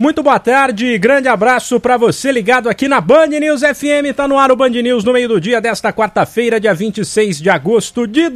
Muito boa tarde, grande abraço pra você ligado aqui na Band News FM, tá no ar o Band News no meio do dia desta quarta-feira, dia 26 de agosto de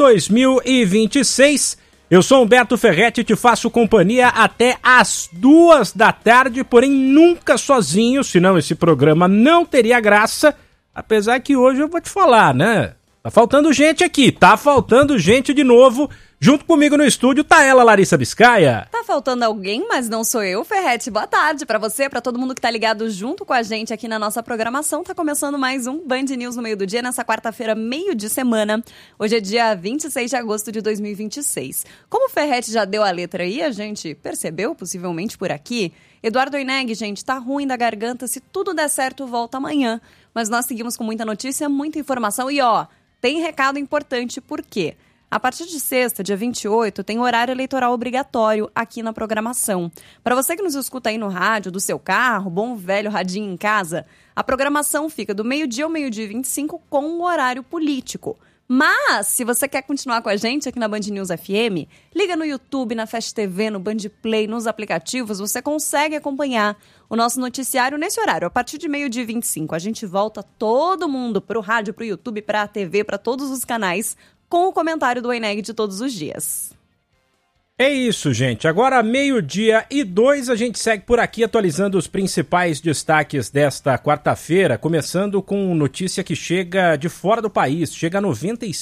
2026. Eu sou Humberto Ferretti e te faço companhia até às 2 da tarde, porém nunca sozinho, senão esse programa não teria graça, apesar que hoje eu vou te falar, né? Tá faltando gente aqui, tá faltando gente de novo. Junto comigo no estúdio tá ela, Larissa Biscaia. Tá faltando alguém, mas não sou eu, Ferretti. Boa tarde pra você, pra todo mundo que tá ligado junto com a gente aqui na nossa programação. Tá começando mais um Band News no meio do dia, nessa quarta-feira, meio de semana. Hoje é dia 26 de agosto de 2026. Como o Ferretti já deu a letra aí, a gente percebeu, possivelmente por aqui, Eduardo Oineg, gente, tá ruim da garganta. Se tudo der certo, volta amanhã. Mas nós seguimos com muita notícia, muita informação e tem recado importante, por quê? A partir de sexta, dia 28, tem horário eleitoral obrigatório aqui na programação. Para você que nos escuta aí no rádio, do seu carro, bom velho radinho em casa, a programação fica do meio-dia ao meio-dia e 25 com o horário político. Mas, se você quer continuar com a gente aqui na Band News FM, liga no YouTube, na Fast TV, no Band Play, nos aplicativos, você consegue acompanhar o nosso noticiário nesse horário, a partir de meio-dia e 25. A gente volta todo mundo pro rádio, pro YouTube, pra TV, pra todos os canais, com o comentário do Oineg de todos os dias. É isso, gente. Agora, 12:02, a gente segue por aqui atualizando os principais destaques desta quarta-feira, começando com notícia que chega de fora do país. Chega a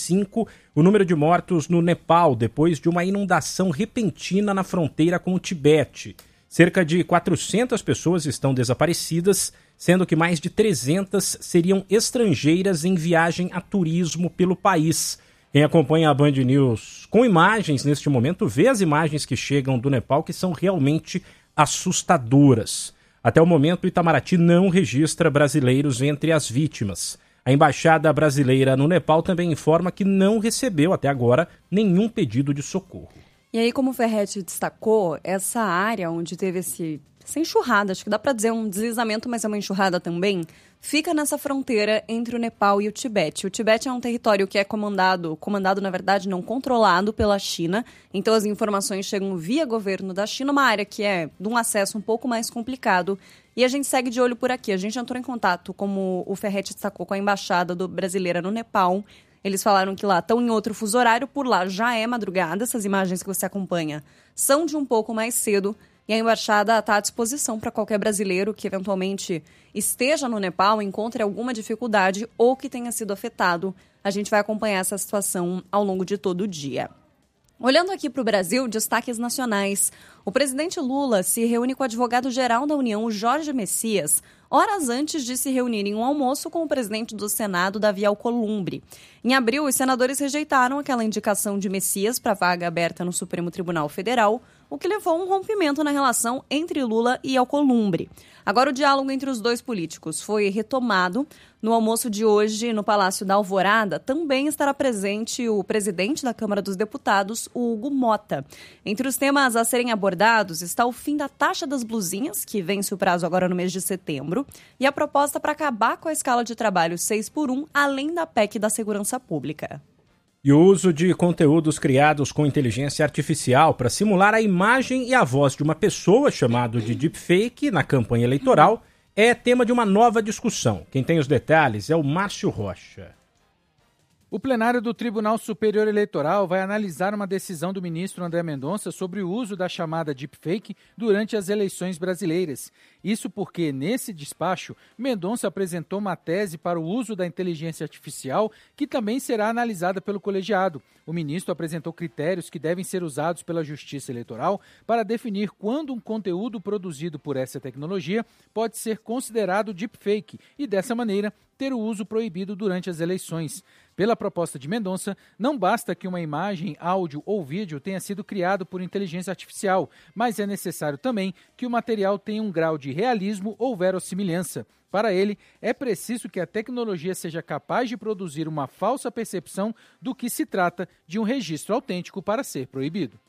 95 o número de mortos no Nepal, depois de uma inundação repentina na fronteira com o Tibete. Cerca de 400 pessoas estão desaparecidas, sendo que mais de 300 seriam estrangeiras em viagem a turismo pelo país. Quem acompanha a Band News com imagens neste momento vê as imagens que chegam do Nepal, que são realmente assustadoras. Até o momento, o Itamaraty não registra brasileiros entre as vítimas. A Embaixada Brasileira no Nepal também informa que não recebeu até agora nenhum pedido de socorro. E aí, como o Ferretti destacou, essa área onde teve essa enxurrada, acho que dá para dizer um deslizamento, mas é uma enxurrada também, fica nessa fronteira entre o Nepal e o Tibete. O Tibete é um território que é comandado na verdade, não controlado pela China, então as informações chegam via governo da China, uma área que é de um acesso um pouco mais complicado, e a gente segue de olho por aqui. A gente entrou em contato, como o Ferretti destacou, com a Embaixada Brasileira no Nepal. Eles falaram que lá estão em outro fuso horário, por lá já é madrugada, essas imagens que você acompanha são de um pouco mais cedo, e a embaixada está à disposição para qualquer brasileiro que eventualmente esteja no Nepal, encontre alguma dificuldade ou que tenha sido afetado. A gente vai acompanhar essa situação ao longo de todo o dia. Olhando aqui para o Brasil, destaques nacionais. O presidente Lula se reúne com o advogado-geral da União, Jorge Messias, horas antes de se reunirem em um almoço com o presidente do Senado, Davi Alcolumbre. Em abril, os senadores rejeitaram aquela indicação de Messias para a vaga aberta no Supremo Tribunal Federal, o que levou a um rompimento na relação entre Lula e Alcolumbre. Agora, o diálogo entre os dois políticos foi retomado. No almoço de hoje, no Palácio da Alvorada, também estará presente o presidente da Câmara dos Deputados, o Hugo Mota. Entre os temas a serem abordados está o fim da taxa das blusinhas, que vence o prazo agora no mês de setembro, e a proposta para acabar com a escala de trabalho 6x1, além da PEC da Segurança Pública. E o uso de conteúdos criados com inteligência artificial para simular a imagem e a voz de uma pessoa, chamado de deepfake, na campanha eleitoral, é tema de uma nova discussão. Quem tem os detalhes é o Márcio Rocha. O plenário do Tribunal Superior Eleitoral vai analisar uma decisão do ministro André Mendonça sobre o uso da chamada deepfake durante as eleições brasileiras. Isso porque, nesse despacho, Mendonça apresentou uma tese para o uso da inteligência artificial que também será analisada pelo colegiado. O ministro apresentou critérios que devem ser usados pela Justiça Eleitoral para definir quando um conteúdo produzido por essa tecnologia pode ser considerado deepfake e, dessa maneira, ter o uso proibido durante as eleições. Pela proposta de Mendonça, não basta que uma imagem, áudio ou vídeo tenha sido criado por inteligência artificial, mas é necessário também que o material tenha um grau de realismo ou verossimilhança. Para ele, é preciso que a tecnologia seja capaz de produzir uma falsa percepção do que se trata de um registro autêntico para ser proibido.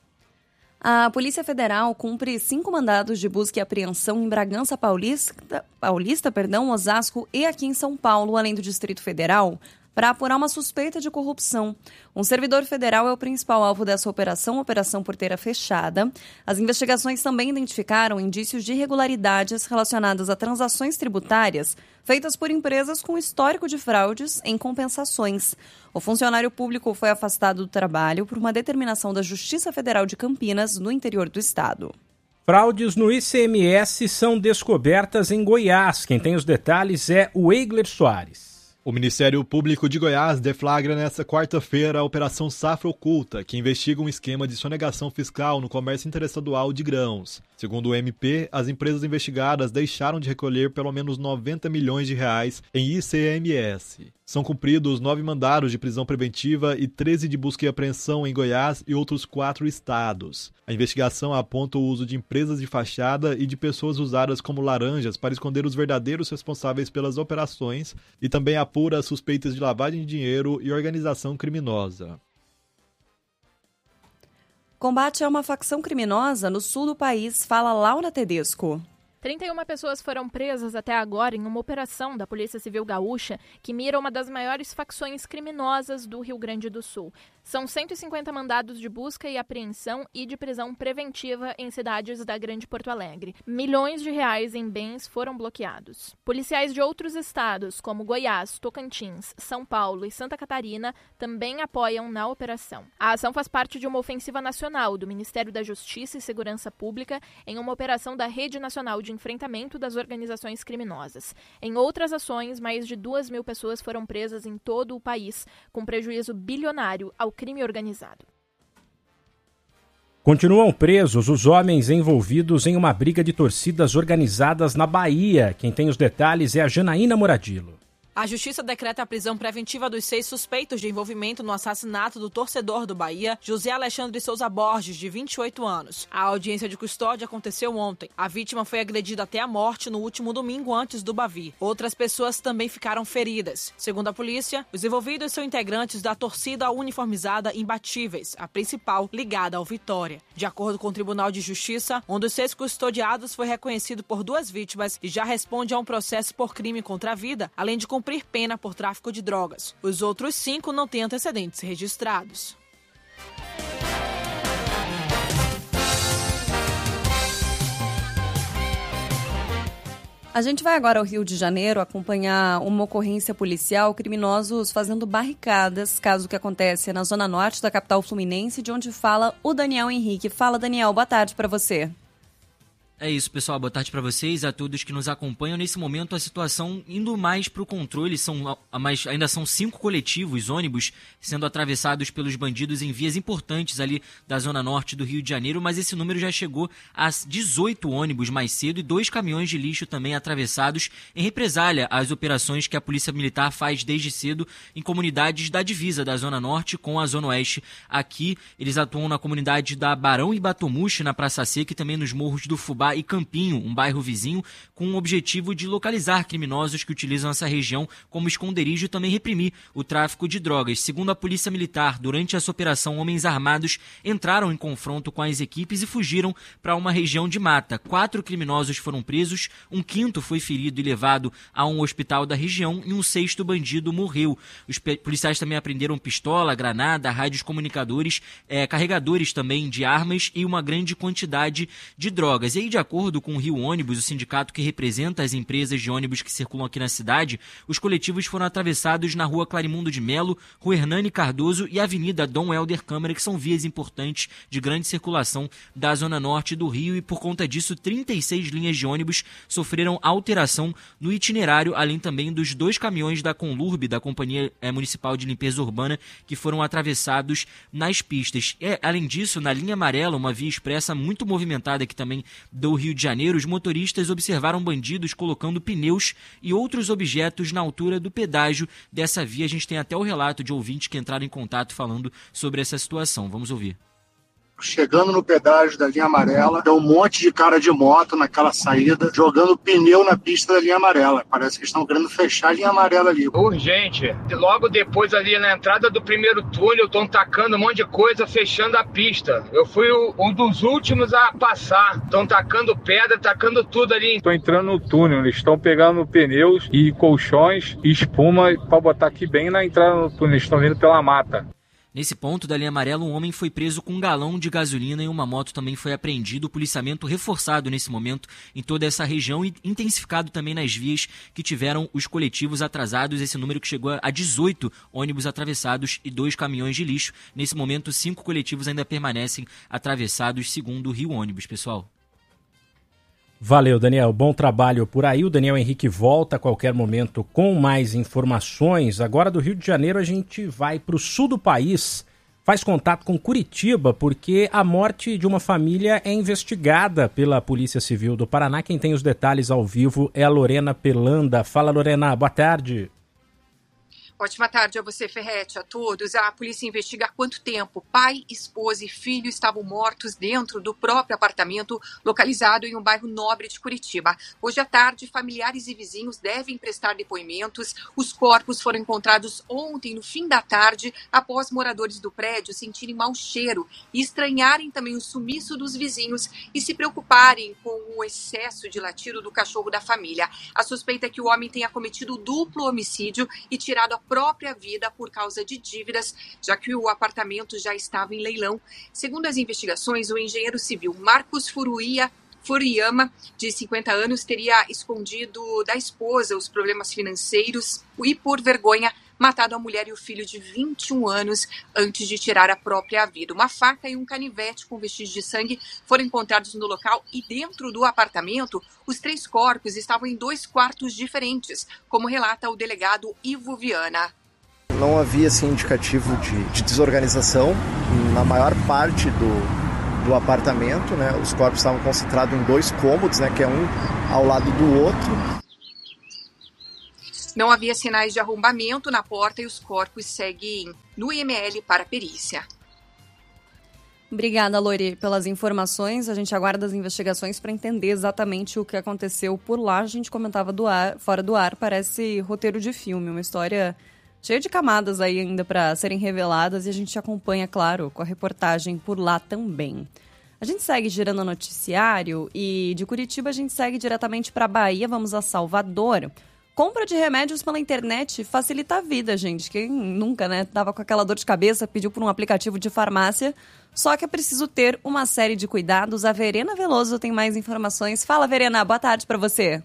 A Polícia Federal cumpre 5 mandados de busca e apreensão em Bragança Paulista, Osasco e aqui em São Paulo, além do Distrito Federal. para apurar uma suspeita de corrupção. Um servidor federal é o principal alvo dessa operação porteira fechada. As investigações também identificaram indícios de irregularidades relacionadas a transações tributárias feitas por empresas com histórico de fraudes em compensações. O funcionário público foi afastado do trabalho por uma determinação da Justiça Federal de Campinas, no interior do estado. Fraudes no ICMS são descobertas em Goiás. Quem tem os detalhes é o Eigler Soares. O Ministério Público de Goiás deflagra nesta quarta-feira a Operação Safra Oculta, que investiga um esquema de sonegação fiscal no comércio interestadual de grãos. Segundo o MP, as empresas investigadas deixaram de recolher pelo menos 90 milhões de reais em ICMS. São cumpridos 9 mandados de prisão preventiva e 13 de busca e apreensão em Goiás e outros 4 estados. A investigação aponta o uso de empresas de fachada e de pessoas usadas como laranjas para esconder os verdadeiros responsáveis pelas operações e também apura suspeitas de lavagem de dinheiro e organização criminosa. Combate a uma facção criminosa no sul do país, fala Laura Tedesco. 31 pessoas foram presas até agora em uma operação da Polícia Civil Gaúcha que mira uma das maiores facções criminosas do Rio Grande do Sul. São 150 mandados de busca e apreensão e de prisão preventiva em cidades da Grande Porto Alegre. Milhões de reais em bens foram bloqueados. Policiais de outros estados, como Goiás, Tocantins, São Paulo e Santa Catarina, também apoiam na operação. A ação faz parte de uma ofensiva nacional do Ministério da Justiça e Segurança Pública em uma operação da Rede Nacional de Enfrentamento das Organizações Criminosas. Em outras ações, mais de 2.000 pessoas foram presas em todo o país, com prejuízo bilionário ao crime organizado. Continuam presos os homens envolvidos em uma briga de torcidas organizadas na Bahia. Quem tem os detalhes é a Janaína Moradilo. A Justiça decreta a prisão preventiva dos 6 suspeitos de envolvimento no assassinato do torcedor do Bahia, José Alexandre Souza Borges, de 28 anos. A audiência de custódia aconteceu ontem. A vítima foi agredida até a morte no último domingo antes do Bavi. Outras pessoas também ficaram feridas. Segundo a polícia, os envolvidos são integrantes da torcida uniformizada Imbatíveis, a principal ligada ao Vitória. De acordo com o Tribunal de Justiça, um dos 6 custodiados foi reconhecido por 2 vítimas e já responde a um processo por crime contra a vida, além de cumprir pena por tráfico de drogas. Os outros 5 não têm antecedentes registrados. A gente vai agora ao Rio de Janeiro acompanhar uma ocorrência policial, criminosos fazendo barricadas, caso que acontece na zona norte da capital fluminense, de onde fala o Daniel Henrique. Fala, Daniel, boa tarde para você. É isso, pessoal. Boa tarde para vocês, a todos que nos acompanham. Nesse momento, a situação indo mais para o controle. Ainda são 5 coletivos, ônibus, sendo atravessados pelos bandidos em vias importantes ali da zona norte do Rio de Janeiro, mas esse número já chegou a 18 ônibus mais cedo e 2 caminhões de lixo também atravessados em represália às operações que a Polícia Militar faz desde cedo em comunidades da divisa da zona norte com a zona oeste. Aqui, eles atuam na comunidade da Barão e Batomuxi, na Praça Seca, e também nos morros do Fubá e Campinho, um bairro vizinho, com o objetivo de localizar criminosos que utilizam essa região como esconderijo e também reprimir o tráfico de drogas. Segundo a Polícia Militar, durante essa operação, homens armados entraram em confronto com as equipes e fugiram para uma região de mata. 4 criminosos foram presos, um 5º foi ferido e levado a um hospital da região e um 6º bandido morreu. Os policiais também apreenderam pistola, granada, rádios comunicadores, carregadores também de armas e uma grande quantidade de drogas. E aí, de acordo com o Rio Ônibus, o sindicato que representa as empresas de ônibus que circulam aqui na cidade, os coletivos foram atravessados na Rua Clarimundo de Melo, Rua Hernani Cardoso e Avenida Dom Helder Câmara, que são vias importantes de grande circulação da zona norte do Rio, e por conta disso 36 linhas de ônibus sofreram alteração no itinerário, além também dos 2 caminhões da Conlurb, da Companhia Municipal de Limpeza Urbana, que foram atravessados nas pistas. Além disso, na linha amarela, uma via expressa muito movimentada aqui também do Rio de Janeiro, os motoristas observaram bandidos colocando pneus e outros objetos na altura do pedágio dessa via. A gente tem até o relato de ouvintes que entraram em contato falando sobre essa situação. Vamos ouvir. Chegando no pedágio da linha amarela, tem um monte de cara de moto naquela saída, jogando pneu na pista da linha amarela. Parece que estão querendo fechar a linha amarela ali. Urgente. Logo depois ali na entrada do primeiro túnel, estão tacando um monte de coisa, fechando a pista. Eu fui um dos últimos a passar. Estão tacando pedra, tacando tudo ali. Estou entrando no túnel, eles estão pegando pneus e colchões e espuma para botar aqui bem na entrada no túnel. Eles estão vindo pela mata. Nesse ponto da linha amarela, um homem foi preso com um galão de gasolina e uma moto também foi apreendida. O policiamento reforçado nesse momento em toda essa região e intensificado também nas vias que tiveram os coletivos atrasados. Esse número que chegou a 18 ônibus atravessados e 2 caminhões de lixo. Nesse momento, 5 coletivos ainda permanecem atravessados, segundo o Rio Ônibus, pessoal. Valeu, Daniel. Bom trabalho por aí. O Daniel Henrique volta a qualquer momento com mais informações. Agora do Rio de Janeiro a gente vai para o sul do país, faz contato com Curitiba, porque a morte de uma família é investigada pela Polícia Civil do Paraná. Quem tem os detalhes ao vivo é a Lorena Pelanda. Fala, Lorena. Boa tarde. Ótima tarde a você, Ferretti, a todos. A polícia investiga há quanto tempo pai, esposa e filho estavam mortos dentro do próprio apartamento localizado em um bairro nobre de Curitiba. Hoje à tarde, familiares e vizinhos devem prestar depoimentos. Os corpos foram encontrados ontem, no fim da tarde, após moradores do prédio sentirem mau cheiro e estranharem também o sumiço dos vizinhos e se preocuparem com o excesso de latido do cachorro da família. A suspeita é que o homem tenha cometido duplo homicídio e tirado a própria vida por causa de dívidas, já que o apartamento já estava em leilão. Segundo as investigações, o engenheiro civil Marcos Furuyama, de 50 anos, teria escondido da esposa os problemas financeiros e, por vergonha, matado a mulher e o filho de 21 anos antes de tirar a própria vida. Uma faca e um canivete com vestígios de sangue foram encontrados no local e dentro do apartamento, os 3 corpos estavam em 2 quartos diferentes, como relata o delegado Ivo Viana. Não havia assim, indicativo de desorganização na maior parte do apartamento, né? Os corpos estavam concentrados em 2 cômodos, né? Que é um ao lado do outro. Não havia sinais de arrombamento na porta e os corpos seguem no IML para perícia. Obrigada, Lori, pelas informações. A gente aguarda as investigações para entender exatamente o que aconteceu por lá. A gente comentava fora do ar, parece roteiro de filme, uma história cheia de camadas aí ainda para serem reveladas e a gente acompanha, claro, com a reportagem por lá também. A gente segue girando o noticiário e de Curitiba a gente segue diretamente para a Bahia, vamos a Salvador. Compra de remédios pela internet facilita a vida, gente. Quem nunca, né, tava com aquela dor de cabeça, pediu por um aplicativo de farmácia. Só que é preciso ter uma série de cuidados. A Verena Veloso tem mais informações. Fala, Verena, boa tarde para você.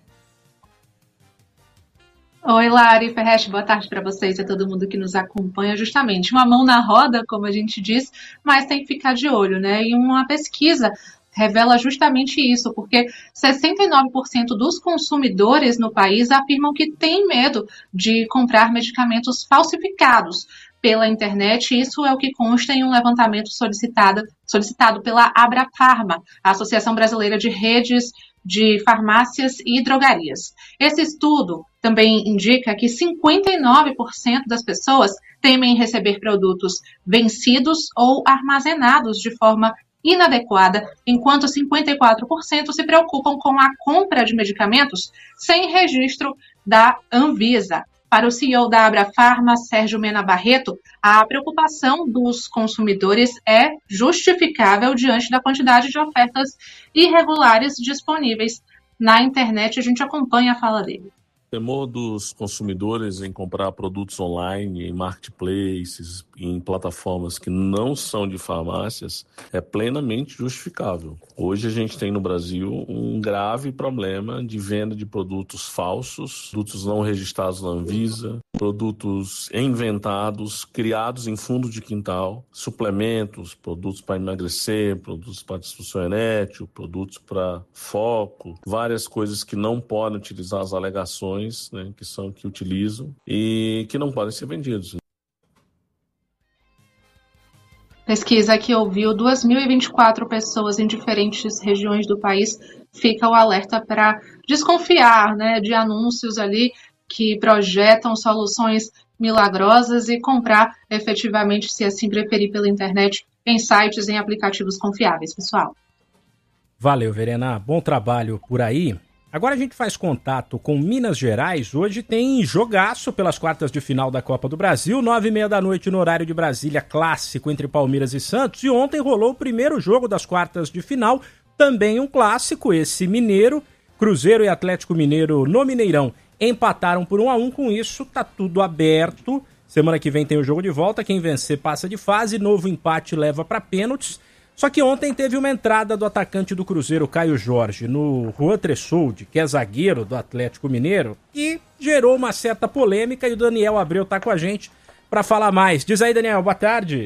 Oi, Lari, Ferretti, boa tarde para vocês e a todo mundo que nos acompanha. Justamente, uma mão na roda, como a gente diz, mas tem que ficar de olho, né? E uma pesquisa revela justamente isso, porque 69% dos consumidores no país afirmam que têm medo de comprar medicamentos falsificados pela internet. Isso é o que consta em um levantamento solicitado pela Abrafarma, a Associação Brasileira de Redes de Farmácias e Drogarias. Esse estudo também indica que 59% das pessoas temem receber produtos vencidos ou armazenados de forma inadequada, enquanto 54% se preocupam com a compra de medicamentos sem registro da Anvisa. Para o CEO da Abrafarma, Sérgio Mena Barreto, a preocupação dos consumidores é justificável diante da quantidade de ofertas irregulares disponíveis na internet. A gente acompanha a fala dele. O temor dos consumidores em comprar produtos online, em marketplaces, em plataformas que não são de farmácias, é plenamente justificável. Hoje a gente tem no Brasil um grave problema de venda de produtos falsos, produtos não registrados na Anvisa, produtos inventados, criados em fundo de quintal, suplementos, produtos para emagrecer, produtos para disfunção erétil, produtos para foco, várias coisas que não podem utilizar as alegações, né, que utilizam e que não podem ser vendidos. Pesquisa que ouviu 2.024 pessoas em diferentes regiões do país. Fica o alerta para desconfiar, né, de anúncios ali que projetam soluções milagrosas e comprar efetivamente, se assim preferir, pela internet, em sites, em aplicativos confiáveis, pessoal. Valeu, Verena. Bom trabalho por aí. Agora a gente faz contato com Minas Gerais. Hoje tem jogaço pelas quartas de final da Copa do Brasil, 9h30 da noite no horário de Brasília, clássico entre Palmeiras e Santos. E ontem rolou o primeiro jogo das quartas de final, também um clássico, esse mineiro. Cruzeiro e Atlético Mineiro no Mineirão empataram por 1-1. Com isso, tá tudo aberto. Semana que vem tem o jogo de volta. Quem vencer passa de fase. Novo empate leva para pênaltis. Só que ontem teve uma entrada do atacante do Cruzeiro, Caio Jorge, no Juan Tressoldi, que é zagueiro do Atlético Mineiro, e gerou uma certa polêmica, e o Daniel Abreu tá com a gente para falar mais. Diz aí, Daniel, boa tarde.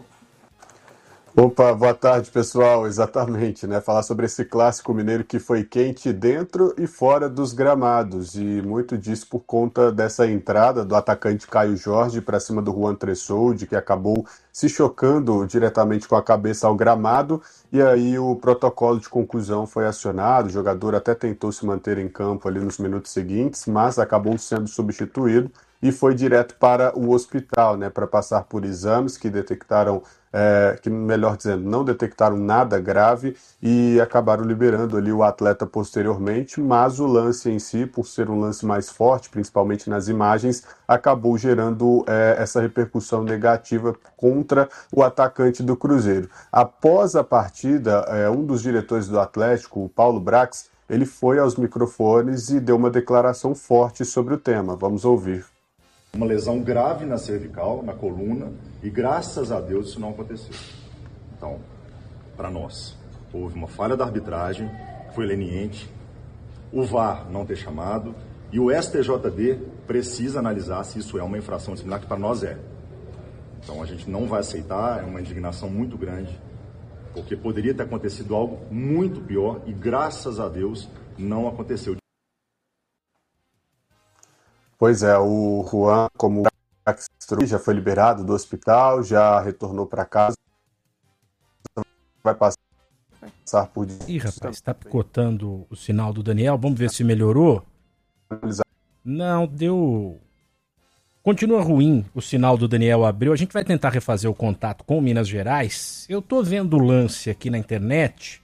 Opa, boa tarde, pessoal. Exatamente, né? Falar sobre esse clássico mineiro que foi quente dentro e fora dos gramados, e muito disso por conta dessa entrada do atacante Caio Jorge para cima do Juan Tressoldi, que acabou se chocando diretamente com a cabeça ao gramado, e aí o protocolo de concussão foi acionado. O jogador até tentou se manter em campo ali nos minutos seguintes, mas acabou sendo substituído e foi direto para o hospital, né, para passar por exames que detectaram, que melhor dizendo, não detectaram nada grave, e acabaram liberando ali o atleta posteriormente, mas o lance em si, por ser um lance mais forte, principalmente nas imagens, acabou gerando essa repercussão negativa contra o atacante do Cruzeiro. Após a partida, um dos diretores do Atlético, o Paulo Brax, ele foi aos microfones e deu uma declaração forte sobre o tema. Vamos ouvir. Uma lesão grave na cervical, na coluna, e graças a Deus isso não aconteceu. Então, para nós, houve uma falha da arbitragem, foi leniente, o VAR não ter chamado, e o STJD precisa analisar se isso é uma infração disciplinar, que para nós é. Então a gente não vai aceitar, é uma indignação muito grande, porque poderia ter acontecido algo muito pior, e graças a Deus não aconteceu. Pois é, o Juan, como já foi liberado do hospital, já retornou para casa, vai passar por... Ih, rapaz, tá picotando o sinal do Daniel, vamos ver se melhorou. Não, deu... Continua ruim o sinal do Daniel Abreu, a gente vai tentar refazer o contato com o Minas Gerais. Eu tô vendo o lance aqui na internet.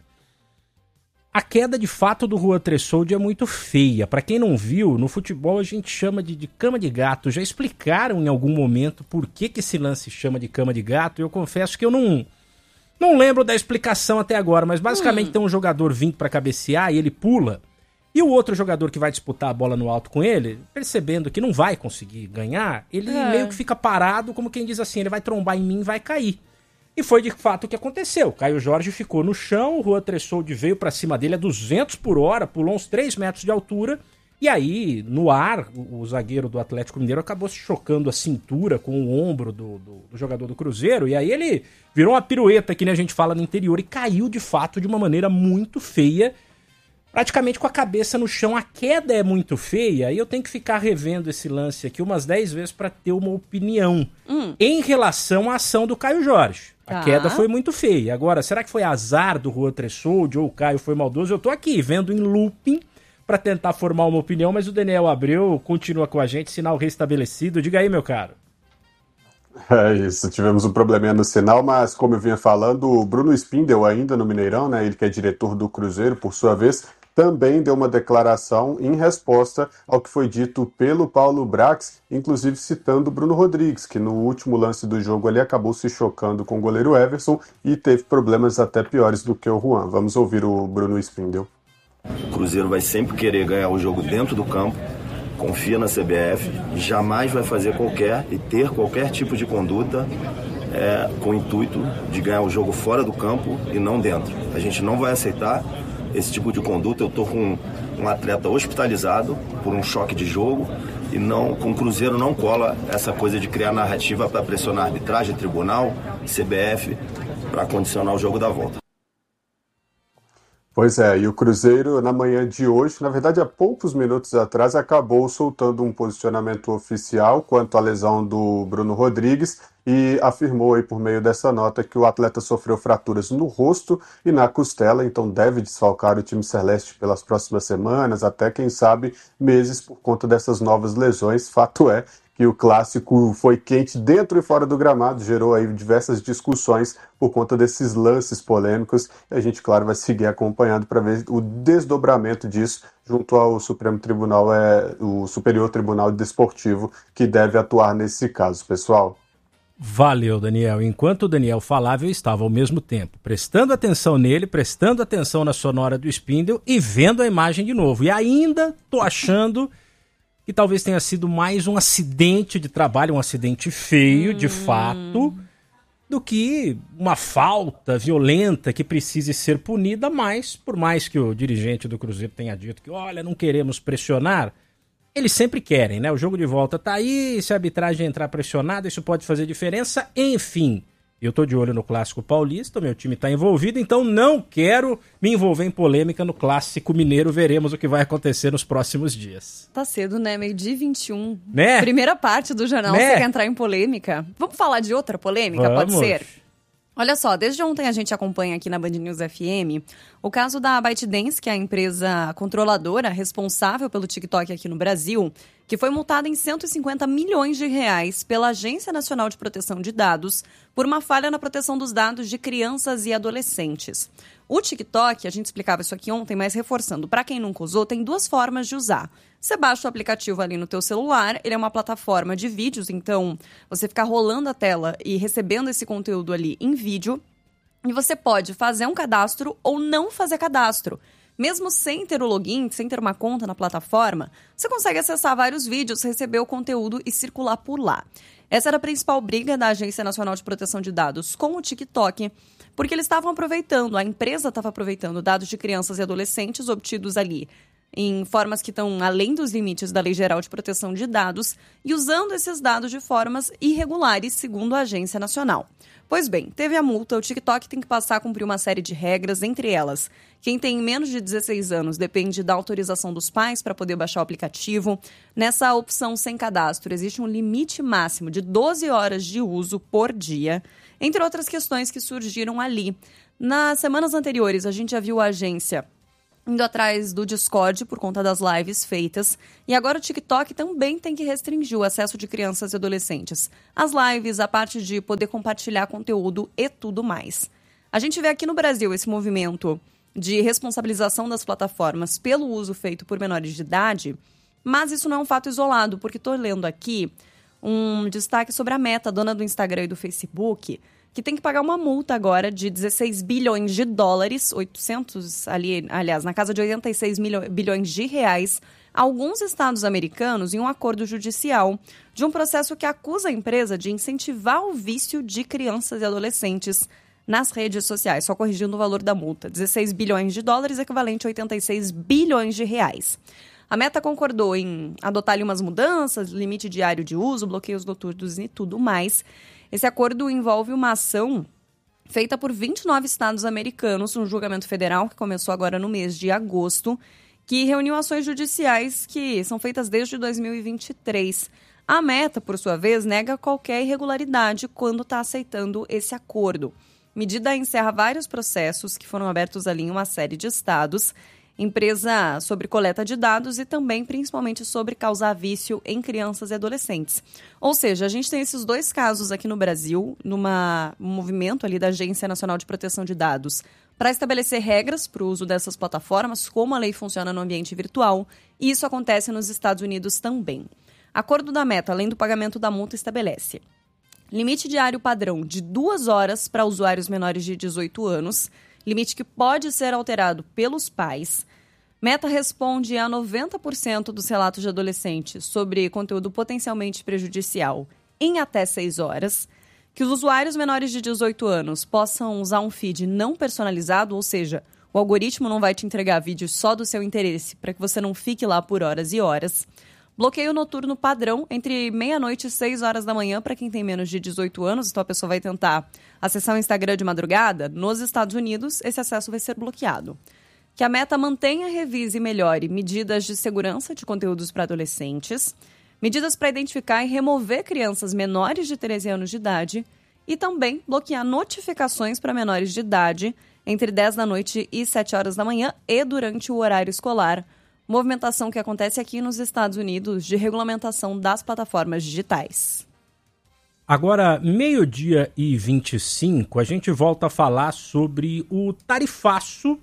A queda, de fato, do Juan Tressoldi é muito feia. Para quem não viu, no futebol a gente chama de cama de gato. Já explicaram em algum momento por que esse lance chama de cama de gato. Eu confesso que eu não lembro da explicação até agora, mas basicamente tem um jogador vindo para cabecear e ele pula. E o outro jogador que vai disputar a bola no alto com ele, percebendo que não vai conseguir ganhar, ele meio que fica parado, como quem diz assim, ele vai trombar em mim e vai cair. E foi de fato o que aconteceu. Caio Jorge ficou no chão, o Juan Tressoldi veio pra cima dele a 200 por hora, pulou uns 3 metros de altura, e aí, no ar, o zagueiro do Atlético Mineiro acabou se chocando a cintura com o ombro do jogador do Cruzeiro, e aí ele virou uma pirueta, que nem a gente fala no interior, e caiu de fato de uma maneira muito feia, praticamente com a cabeça no chão. A queda é muito feia, e eu tenho que ficar revendo esse lance aqui umas 10 vezes para ter uma opinião em relação à ação do Caio Jorge. A queda foi muito feia. Agora, será que foi azar do Juan Tressoldi ou o Caio foi maldoso? Eu tô aqui vendo em looping para tentar formar uma opinião, mas o Daniel Abreu continua com a gente, sinal restabelecido. Diga aí, meu caro. É isso, tivemos um probleminha no sinal, mas como eu vinha falando, o Bruno Spindel ainda no Mineirão, né, ele que é diretor do Cruzeiro, por sua vez, também deu uma declaração em resposta ao que foi dito pelo Paulo Brax, inclusive citando o Bruno Rodrigues, que no último lance do jogo ali acabou se chocando com o goleiro Everson e teve problemas até piores do que o Juan. Vamos ouvir o Bruno Spindel. O Cruzeiro vai sempre querer ganhar o jogo dentro do campo, confia na CBF, jamais vai fazer qualquer tipo de conduta com o intuito de ganhar o jogo fora do campo e não dentro. A gente não vai aceitar esse tipo de conduta. Eu estou com um atleta hospitalizado por um choque de jogo e com o Cruzeiro não cola essa coisa de criar narrativa para pressionar arbitragem, tribunal, CBF, para condicionar o jogo da volta. Pois é, e o Cruzeiro na manhã de hoje, na verdade há poucos minutos atrás, acabou soltando um posicionamento oficial quanto à lesão do Bruno Rodrigues e afirmou aí por meio dessa nota que o atleta sofreu fraturas no rosto e na costela, então deve desfalcar o time celeste pelas próximas semanas, até quem sabe meses, por conta dessas novas lesões. Fato é que que o clássico foi quente dentro e fora do gramado, gerou aí diversas discussões por conta desses lances polêmicos, e a gente, claro, vai seguir acompanhando para ver o desdobramento disso junto ao Supremo Tribunal, o Superior Tribunal Desportivo, que deve atuar nesse caso, pessoal. Valeu, Daniel. Enquanto o Daniel falava, eu estava ao mesmo tempo prestando atenção nele, prestando atenção na sonora do Spindle e vendo a imagem de novo. E ainda tô achando que talvez tenha sido mais um acidente de trabalho, um acidente feio, de fato, do que uma falta violenta que precise ser punida, mas por mais que o dirigente do Cruzeiro tenha dito que, olha, não queremos pressionar, eles sempre querem, né? O jogo de volta tá aí, se a arbitragem entrar pressionada, isso pode fazer diferença. Enfim, eu tô de olho no Clássico Paulista, meu time tá envolvido, então não quero me envolver em polêmica no Clássico Mineiro. Veremos o que vai acontecer nos próximos dias. Tá cedo, né? 12h21. Né? Primeira parte do jornal, né? Você quer entrar em polêmica? Vamos falar de outra polêmica? Vamos. Pode ser? Olha só, desde ontem a gente acompanha aqui na Band News FM o caso da ByteDance, que é a empresa controladora responsável pelo TikTok aqui no Brasil, que foi multada em 150 milhões de reais pela Agência Nacional de Proteção de Dados por uma falha na proteção dos dados de crianças e adolescentes. O TikTok, a gente explicava isso aqui ontem, mas reforçando, para quem nunca usou, tem duas formas de usar. Você baixa o aplicativo ali no teu celular, ele é uma plataforma de vídeos, então você fica rolando a tela e recebendo esse conteúdo ali em vídeo, e você pode fazer um cadastro ou não fazer cadastro. Mesmo sem ter o login, sem ter uma conta na plataforma, você consegue acessar vários vídeos, receber o conteúdo e circular por lá. Essa era a principal briga da Agência Nacional de Proteção de Dados com o TikTok, porque eles estavam aproveitando, a empresa estava aproveitando dados de crianças e adolescentes obtidos ali em formas que estão além dos limites da Lei Geral de Proteção de Dados e usando esses dados de formas irregulares, segundo a Agência Nacional. Pois bem, teve a multa, o TikTok tem que passar a cumprir uma série de regras, entre elas, quem tem menos de 16 anos depende da autorização dos pais para poder baixar o aplicativo. Nessa opção sem cadastro, existe um limite máximo de 12 horas de uso por dia, entre outras questões que surgiram ali. Nas semanas anteriores, a gente já viu a agência indo atrás do Discord por conta das lives feitas. E agora o TikTok também tem que restringir o acesso de crianças e adolescentes. As lives, a parte de poder compartilhar conteúdo e tudo mais. A gente vê aqui no Brasil esse movimento de responsabilização das plataformas pelo uso feito por menores de idade, mas isso não é um fato isolado, porque estou lendo aqui um destaque sobre a Meta, dona do Instagram e do Facebook, que tem que pagar uma multa agora de 16 bilhões de dólares, 800, aliás, na casa de 86 bilhões de reais, a alguns estados americanos em um acordo judicial de um processo que acusa a empresa de incentivar o vício de crianças e adolescentes nas redes sociais, só corrigindo o valor da multa. 16 bilhões de dólares, equivalente a 86 bilhões de reais. A Meta concordou em adotar ali umas mudanças, limite diário de uso, bloqueios noturnos e tudo mais. Esse acordo envolve uma ação feita por 29 estados americanos, um julgamento federal que começou agora no mês de agosto, que reuniu ações judiciais que são feitas desde 2023. A Meta, por sua vez, nega qualquer irregularidade quando está aceitando esse acordo. A medida encerra vários processos que foram abertos ali em uma série de estados, empresa sobre coleta de dados e também, principalmente, sobre causar vício em crianças e adolescentes. Ou seja, a gente tem esses dois casos aqui no Brasil, um movimento ali da Agência Nacional de Proteção de Dados para estabelecer regras para o uso dessas plataformas, como a lei funciona no ambiente virtual, e isso acontece nos Estados Unidos também. Acordo da Meta, além do pagamento da multa, estabelece limite diário padrão de 2 horas para usuários menores de 18 anos, limite que pode ser alterado pelos pais. Meta responde a 90% dos relatos de adolescentes sobre conteúdo potencialmente prejudicial em até 6 horas. Que os usuários menores de 18 anos possam usar um feed não personalizado, ou seja, o algoritmo não vai te entregar vídeos só do seu interesse para que você não fique lá por horas e horas. Bloqueio noturno padrão entre meia-noite e 6 horas da manhã para quem tem menos de 18 anos. Então a pessoa vai tentar acessar o Instagram de madrugada. Nos Estados Unidos, esse acesso vai ser bloqueado. Que a Meta mantenha, revise e melhore medidas de segurança de conteúdos para adolescentes, medidas para identificar e remover crianças menores de 13 anos de idade e também bloquear notificações para menores de idade entre 10 da noite e 7 horas da manhã e durante o horário escolar, movimentação que acontece aqui nos Estados Unidos de regulamentação das plataformas digitais. Agora, 12h25, a gente volta a falar sobre o tarifaço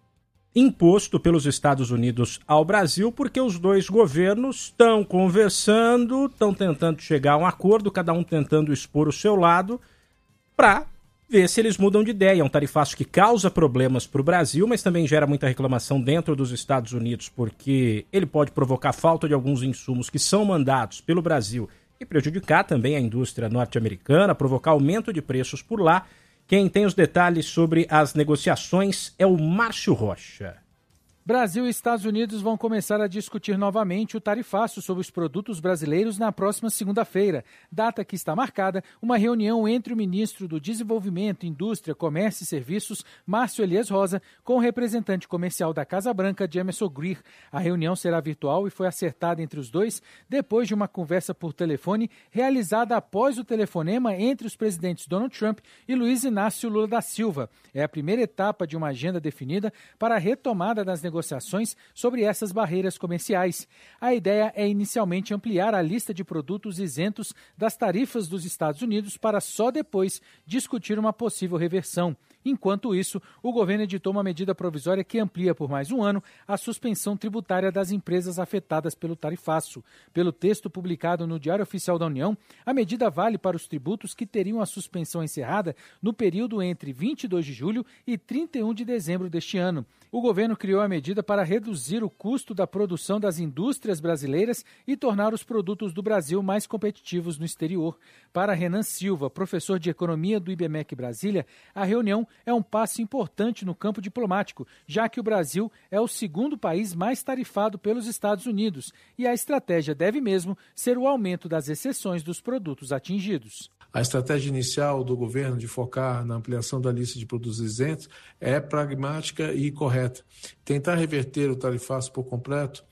imposto pelos Estados Unidos ao Brasil, porque os dois governos estão conversando, estão tentando chegar a um acordo, cada um tentando expor o seu lado, para ver se eles mudam de ideia. É um tarifaço que causa problemas para o Brasil, mas também gera muita reclamação dentro dos Estados Unidos, porque ele pode provocar falta de alguns insumos que são mandados pelo Brasil e prejudicar também a indústria norte-americana, provocar aumento de preços por lá. Quem tem os detalhes sobre as negociações é o Márcio Rocha. Brasil e Estados Unidos vão começar a discutir novamente o tarifaço sobre os produtos brasileiros na próxima segunda-feira, data que está marcada uma reunião entre o ministro do Desenvolvimento, Indústria, Comércio e Serviços, Márcio Elias Rosa, com o representante comercial da Casa Branca, Jameson Greer. A reunião será virtual e foi acertada entre os dois depois de uma conversa por telefone realizada após o telefonema entre os presidentes Donald Trump e Luiz Inácio Lula da Silva. É a primeira etapa de uma agenda definida para a retomada das negociações sobre essas barreiras comerciais. A ideia é inicialmente ampliar a lista de produtos isentos das tarifas dos Estados Unidos para só depois discutir uma possível reversão. Enquanto isso, o governo editou uma medida provisória que amplia por mais um ano a suspensão tributária das empresas afetadas pelo tarifaço. Pelo texto publicado no Diário Oficial da União, a medida vale para os tributos que teriam a suspensão encerrada no período entre 22 de julho e 31 de dezembro deste ano. O governo criou a medida para reduzir o custo da produção das indústrias brasileiras e tornar os produtos do Brasil mais competitivos no exterior. Para Renan Silva, professor de Economia do IBMEC Brasília, a reunião é um passo importante no campo diplomático, já que o Brasil é o segundo país mais tarifado pelos Estados Unidos e a estratégia deve mesmo ser o aumento das exceções dos produtos atingidos. A estratégia inicial do governo de focar na ampliação da lista de produtos isentos é pragmática e correta. Tentar reverter o tarifaço por completo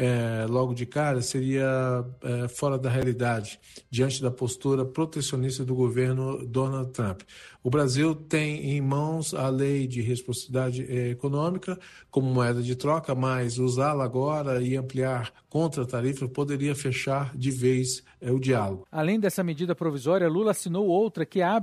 logo de cara seria fora da realidade, diante da postura protecionista do governo Donald Trump. O Brasil tem em mãos a lei de reciprocidade econômica como moeda de troca, mas usá-la agora e ampliar contra a tarifa poderia fechar de vez o diálogo. Além dessa medida provisória, Lula assinou outra que abre